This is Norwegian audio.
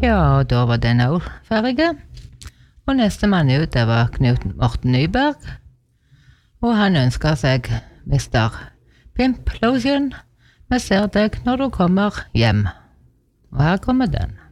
Ja, og da var den også ferdig. Og neste mann ut, det var Knut Morten Nyberg. Og han ønsker seg Mr. Pimp Lotion. Vi ser deg når du kommer hjem. Og her kommer den.